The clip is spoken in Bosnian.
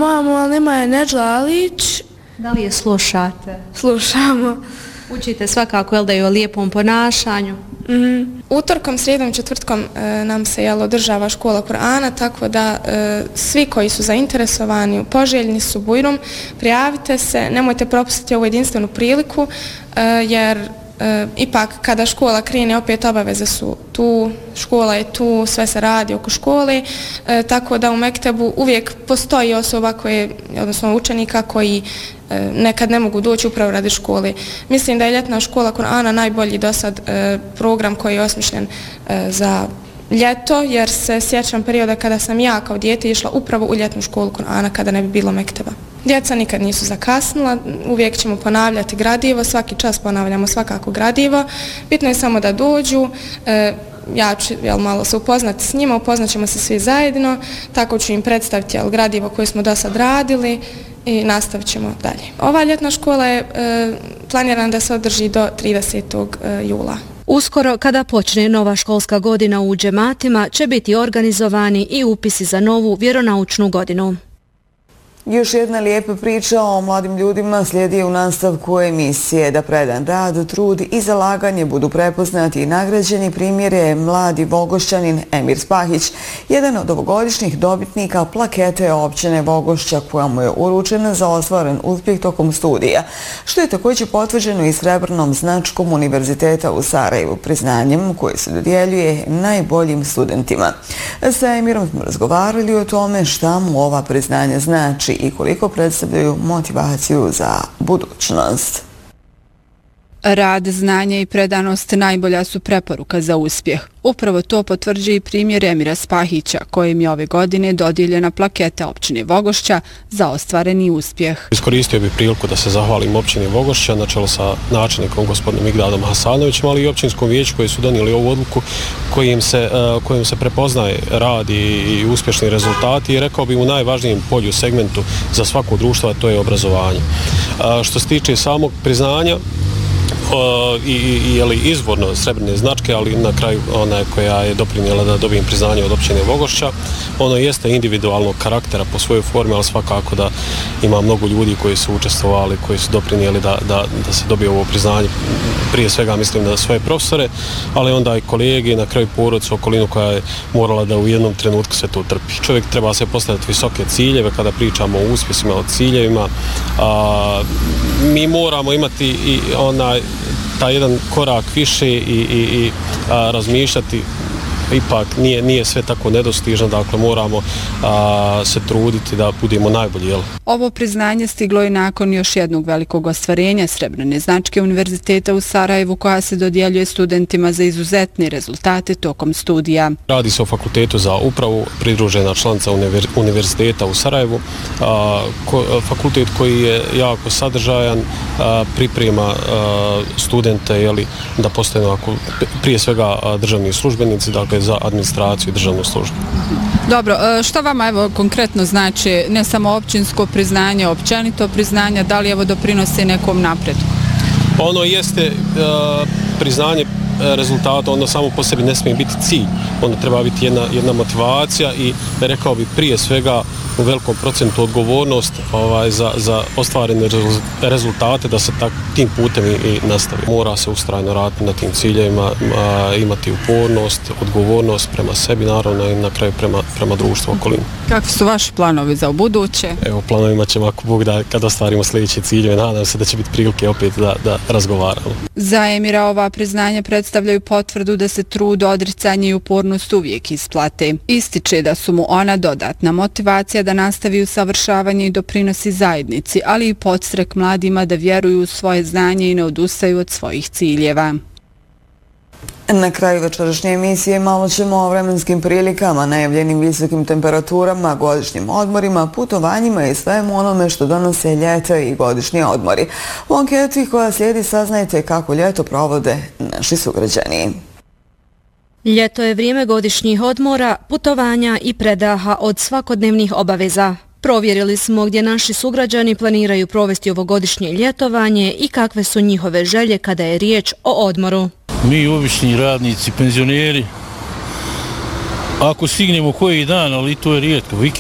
Imamo, ali nema je Nedžla Alić. Da li je slušate? Slušamo. Učite svakako, jel da je o lijepom ponašanju? Utorkom, srijedom i četvrtkom nam se održava škola Kur'ana, tako da svi koji su zainteresovani, poželjni su Bujrum, prijavite se, nemojte propustiti ovu jedinstvenu priliku, jer ipak kada škola krene, opet obaveze su tu, škola je tu, sve se radi oko škole, tako da u Mektebu uvijek postoji osoba odnosno učenika koji nekad ne mogu doći upravo radi škole. Mislim da je ljetna škola Kur'ana najbolji do sad program koji je osmišljen za ljeto, jer se sjećam perioda kada sam ja kao dijete išla upravo u ljetnu školu Kur'ana kada ne bi bilo Mekteba. Djeca nikad nisu zakasnila, uvijek ćemo ponavljati gradivo, svaki čas ponavljamo svakako gradivo. Bitno je samo da dođu, ja ću malo se upoznati s njima, upoznat ćemo se svi zajedno, tako ću im predstaviti gradivo koje smo do sad radili i nastavit ćemo dalje. Ova ljetna škola je planirana da se održi do 30. jula. Uskoro, kada počne nova školska godina u džematima, će biti organizovani i upisi za novu vjeronaučnu godinu. Još jedna lijepa priča o mladim ljudima slijedi u nastavku emisije. Da predan rad, trud i zalaganje budu prepoznati i nagrađeni primjer je mladi Vogošćanin Emir Spahić, jedan od ovogodišnjih dobitnika plakete općine Vogošća koja mu je uručena za ostvaren uspjeh tokom studija, što je također potvrđeno i srebrnom značkom Univerziteta u Sarajevu, priznanjem koje se dodjeljuje najboljim studentima. Sa Emirom smo razgovarali o tome šta mu ova priznanja znači i koliko predstavljaju motivaciju za budućnost. Rad, znanje i predanost najbolja su preporuka za uspjeh. Upravo to potvrđuje i primjer Emira Spahića, kojem je ove godine dodijeljena plaketa općine Vogošća za ostvareni uspjeh. Iskoristio bih priliku da se zahvalim općini Vogošća na čelu sa načelnikom gospodinom Migdadom Hasanovićem, ali i općinskom vijeću koji su donijeli ovu odluku kojim se prepoznaje rad i uspješni rezultati i rekao bih u najvažnijem polju segmentu za svako društvo, a to je obrazovanje. Što se tiče samog priznanja, i izvorno srebrne značke, ali na kraju ona koja je doprinijela da dobijem priznanje od općine Vogošća. Ono jeste individualnog karaktera po svojoj formi, ali svakako da ima mnogo ljudi koji su učestvovali, koji su doprinijeli da se dobije ovo priznanje. Prije svega mislim na svoje profesore, ali onda i kolege i na kraju porodicu, okolinu koja je morala da u jednom trenutku sve to trpi. Čovjek treba se postaviti visoke ciljeve kada pričamo o uspjesima, o ciljevima. Mi moramo imati i taj jedan korak više i razmišljati. Ipak nije sve tako nedostižno, dakle moramo se truditi da budemo najbolji. Ovo priznanje stiglo je nakon još jednog velikog ostvarenja srebrne značke Univerziteta u Sarajevu koja se dodjeljuje studentima za izuzetne rezultate tokom studija. Radi se o Fakultetu za upravu, pridružena članica Univerziteta u Sarajevu, fakultet koji je jako sadržajan, priprema studente da postanu prije svega državni službenici, dakle za administraciju i državnu službu. Dobro, što vama konkretno znači ne samo općinsko priznanje, općenito priznanje, da li doprinose nekom napretku? Ono jeste priznanje rezultata, ono samo po sebi ne smije biti cilj. Ono treba biti jedna motivacija i rekao bih prije svega u velikom procentu odgovornost za ostvarene rezultate da se tim putem i nastavi. Mora se ustrajno raditi na tim ciljevima, imati upornost, odgovornost prema sebi naravno i na kraju prema društvu okolini. Kakvi su vaši planovi za buduće? Evo, planovima ćemo ako Bog da kad ostvarimo sljedeće ciljeve, nadam se da će biti prilike opet da razgovaramo. Za Emira ova priznanja predstavljaju potvrdu da se trud, odricanje i upornost uvijek isplate. Ističe da su mu ona dodatna motivacija da nastavi usavršavanje i doprinosi zajednici, ali i podstrek mladima da vjeruju u svoje znanje i ne odustaju od svojih ciljeva. Na kraju večerašnje emisije malo ćemo o vremenskim prilikama, najavljenim visokim temperaturama, godišnjim odmorima, putovanjima i svemu onome što donose ljeto i godišnji odmori. U anketi koja slijedi saznajte kako ljeto provode naši sugrađani. Ljeto je vrijeme godišnjih odmora, putovanja i predaha od svakodnevnih obaveza. Provjerili smo gdje naši sugrađani planiraju provesti ovogodišnje ljetovanje i kakve su njihove želje kada je riječ o odmoru. Mi obični radnici, penzioneri, ako stignemo koji dan, ali to je rijetko,